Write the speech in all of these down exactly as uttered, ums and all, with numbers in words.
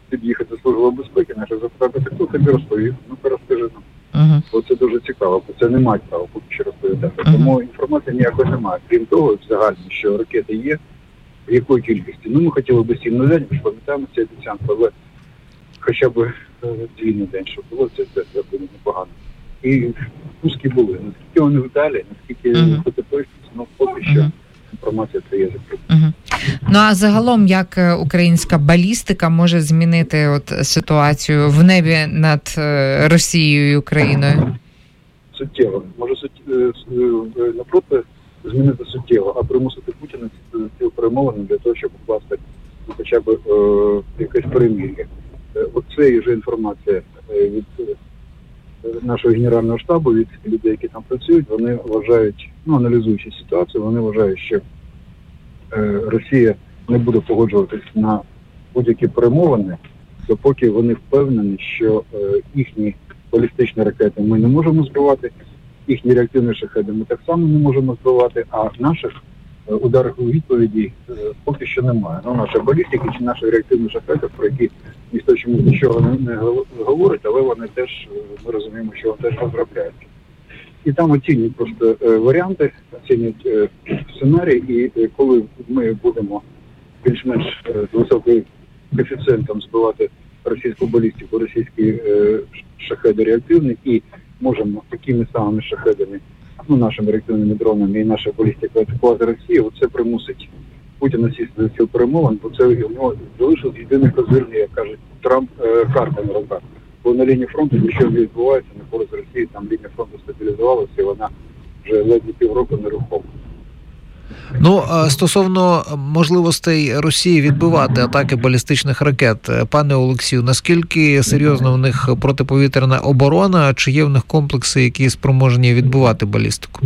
під'їхати Служба безпеки, наша запитати, хто тобі розповів, ну розкажи нам. Uh-huh. Бо це дуже цікаво, бо це не мають права поки що розповідати. Uh-huh. Тому інформації ніякої немає. Крім того, взагалі, що ракети є, в якої кількості. Ну, ми хотіли б сім на день, ми ж пам'ятаємо ці обіцянки, але хоча б дві на день, щоб було, це це буде непогано. І пуски були. Наскільки вони вдалі, наскільки uh-huh. потепельність, ну, поки що uh-huh. інформація це є закрита. Uh-huh. Ну, а загалом, як українська балістика може змінити от ситуацію в небі над Росією і Україною? Суттєво. Може, суттєво, напроти, змінити суттєво, а примусити Путіна ці перемовини для того, щоб укласти ну, хоча б е, якесь перемир'я. Оце вже інформація від нашого генерального штабу, від людей, які там працюють, вони вважають, ну, аналізуючи ситуацію, вони вважають, що е, Росія не буде погоджуватись на будь-які перемовини, допоки вони впевнені, що е, їхні балістичні ракети ми не можемо збивати, їхні реактивні шахеди ми так само не можемо збивати, а наших е, ударів у відповіді е, поки що немає. Ну, наша балістика чи наші реактивні шахеди, про які ніхто чомусь нічого не, не говорить, але вони теж, ми розуміємо, що вони теж розробляються. І там оцінюють просто е, варіанти, оцінюють е, сценарій, і е, коли ми будемо більш-менш е, з високим коефіцієнтом збивати російську балістику, російські е, шахеди реактивні, і можемо такими самими шахедами, ну, нашими реактивними дронами і наша балістика атакувати Росію, це примусить Путіна сісти за ці перемовин, бо це у нього залишилось єдине козирне, як кажуть, Трамп, е, карта на руках. Бо на лінії фронту нічого не відбувається, на користь Росії, там лінія фронту стабілізувалася, і вона вже ледве півроку нерухома. Ну, стосовно можливостей Росії відбивати атаки балістичних ракет, пане Олексію, наскільки серйозно в них протиповітряна оборона, чи є в них комплекси, які спроможні відбивати балістику?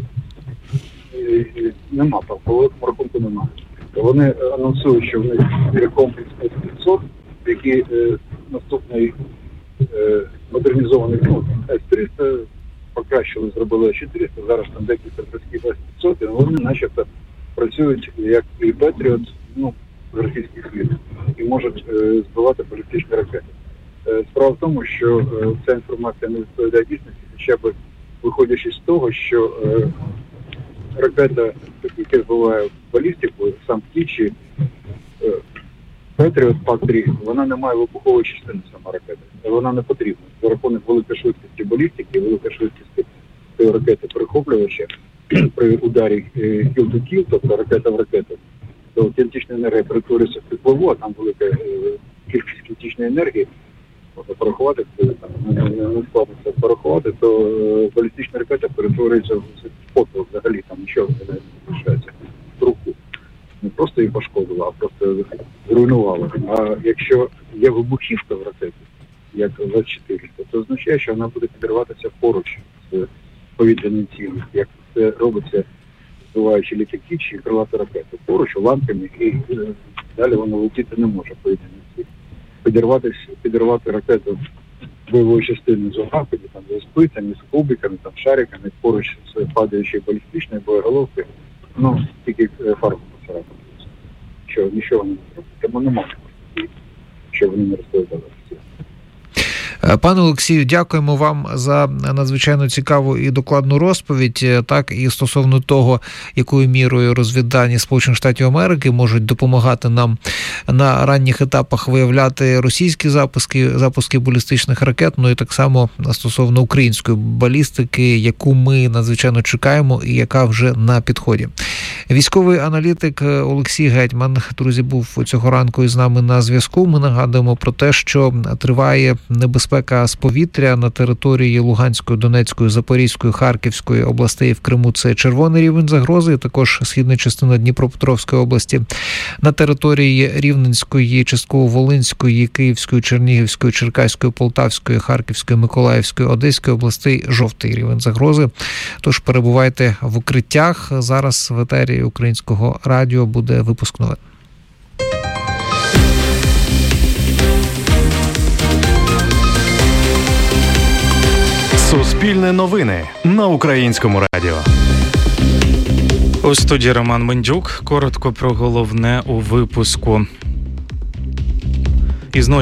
Нема, по великому рахунку немає. Вони анонсують, що в них є комплекс ес п'ятсот, який е, наступний е, модернізований, ну, ес триста, покращили, зробили ес чотириста, зараз там декілька зразків ес п'ятсот, і вони начебто працюють як і Петріот, ну, з російських слід, і можуть е, збивати балістичні ракети. Е, справа в тому, що е, ця інформація не відповідає дійсності, хоча б виходячи з того, що е, ракета, яка збиває балістику, сам птічі, е, Петріот Пак-три, вона не має вибухової частини, сама ракета. Вона не потрібна. За рахунок великої швидкості балістики, великої швидкості цієї ракети перехоплювача, при ударі кіл-ту-кіл, тобто ракета в ракету, то кінетична енергія перетворюється в теплову, а там велика е, кількість кінетичної енергії, можна порахувати, там, не, не складно це порахувати, то е, балістична ракета перетворюється в потло взагалі, там нічого не залишається в руку. Не просто її пошкодила, а просто зруйнувала. А якщо є вибухівка в ракеті, як в ес чотириста, то означає, що вона буде підриватися поруч з повітряним цілем, як це робиться, збиваючи літаки чи крилаті ракети. Поруч, уламками, і е, далі воно летіти не може повітряним цілем. Підірватися, підірвати ракету бойової частини з уламками, там, з спицями, з кубиками, там, шариками, поруч з падаючою балістичною боєголовкою, ну, тільки фарбу поцарапати. Що, нічого не зробити. Тому немає, що вони не розповідали. Пане Олексію, дякуємо вам за надзвичайно цікаву і докладну розповідь, так, і стосовно того, якою мірою розвіддані Сполучених Штатів Америки можуть допомагати нам на ранніх етапах виявляти російські запуски, запуски балістичних ракет, ну і так само стосовно української балістики, яку ми надзвичайно чекаємо і яка вже на підході. Військовий аналітик Олексій Гетьман, друзі, був цього ранку із нами на зв'язку. Ми нагадуємо про те, що триває небезпека з повітря на території Луганської, Донецької, Запорізької, Харківської областей. В Криму це червоний рівень загрози, також східна частина Дніпропетровської області. На території Рівненської, частково Волинської, Київської, Чернігівської, Черкаської, Полтавської, Харківської, Миколаївської, Одеської областей жовтий рівень загрози. Тож перебувайте в укриттях. Зараз в етері Українського радіо буде випуск новин. Суспільне новини на Українському радіо. У студії Роман Мендюк. Коротко про головне у випуску. Із ночі